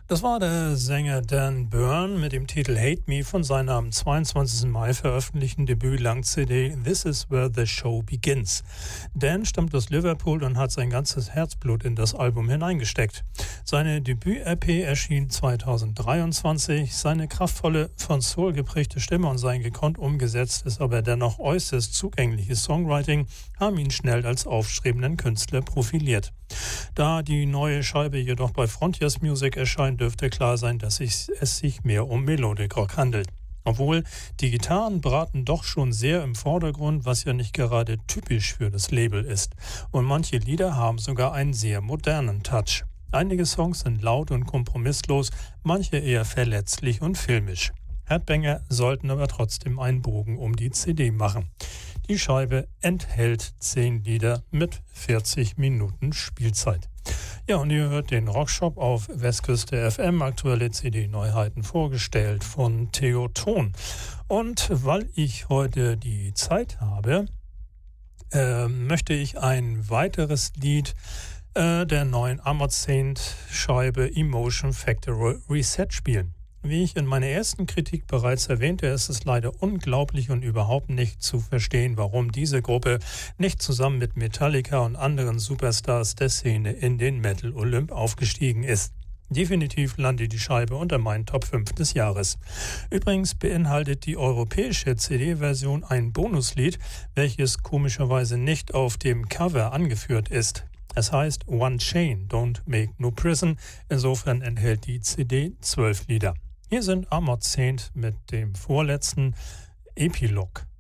Das war der Sänger Dan Byrne mit dem Titel Hate Me von seiner am 22. Mai veröffentlichten Debüt-Lang-CD This Is Where the Show Begins. Dan stammt aus Liverpool und hat sein ganzes Herzblut in das Album hineingesteckt. Seine Debüt-EP erschien 2023. Seine kraftvolle, von Soul geprägte Stimme und sein gekonnt umgesetztes, aber dennoch äußerst zugängliches Songwriting haben ihn schnell als aufstrebenden Künstler profiliert. Da die neue Scheibe jedoch bei Frontiers Music erscheint, dürfte klar sein, dass es sich mehr um Melodic Rock handelt. Obwohl, die Gitarren braten doch schon sehr im Vordergrund, was ja nicht gerade typisch für das Label ist. Und manche Lieder haben sogar einen sehr modernen Touch. Einige Songs sind laut und kompromisslos, manche eher verletzlich und filmisch. Headbanger sollten aber trotzdem einen Bogen um die CD machen. Die Scheibe enthält 10 Lieder mit 40 Minuten Spielzeit. Ja, und ihr hört den Rockshop auf Westküste FM, aktuelle CD-Neuheiten vorgestellt von Theoton. Und weil ich heute die Zeit habe, möchte ich ein weiteres Lied der neuen Amod Saint Scheibe Emotion Factor Reset spielen. Wie ich in meiner ersten Kritik bereits erwähnte, ist es leider unglaublich und überhaupt nicht zu verstehen, warum diese Gruppe nicht zusammen mit Metallica und anderen Superstars der Szene in den Metal Olymp aufgestiegen ist. Definitiv landet die Scheibe unter meinen Top 5 des Jahres. Übrigens beinhaltet die europäische CD-Version ein Bonuslied, welches komischerweise nicht auf dem Cover angeführt ist. Es heißt One Chain, Don't Make No Prison. Insofern enthält die CD 12 Lieder. Hier sind Amod Saint mit dem vorletzten Epilog.